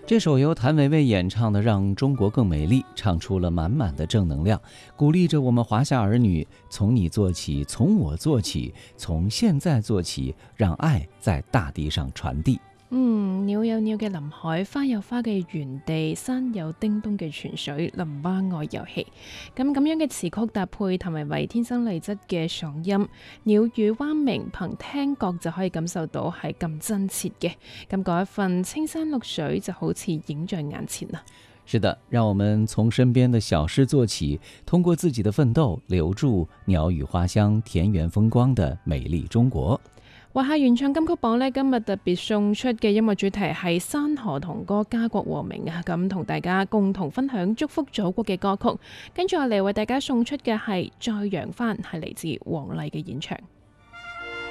这首由谭维维演唱的《让中国更美丽》，唱出了满满的正能量，鼓励着我们华夏儿女从你做起，从我做起，從現在做起，讓愛在大地上傳遞。 鳥有鳥嘅林海，花有花嘅原地，山有叮咚嘅泉水，林蛙愛遊戲。咁樣嘅詞曲搭配譚維維天生麗質嘅嗓音，鳥語蛙鳴，憑聽覺就可以感受到係咁真切嘅。咁嗰一份青山綠水就好似影在眼前啦。 是的，讓我們從身邊的小事做起，通過自己的奮鬥，留住鳥語花香、田園風光的美麗中國。 華夏原創金曲榜呢，今日特別送出嘅音樂主題係山河童歌家國和鳴啊！咁同大家共同分享祝福祖國嘅歌曲。跟住落嚟為大家送出嘅係再揚帆，係嚟自黃麗嘅演唱。